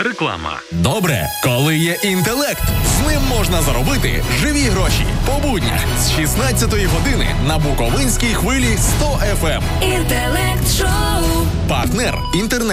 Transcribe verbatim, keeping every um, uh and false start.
Реклама. Добре, коли є інтелект. З ним можна заробити живі гроші. По буднях з шістнадцятої години на Буковинській хвилі сто еф ем. Інтелект шоу. Партнер інтернет.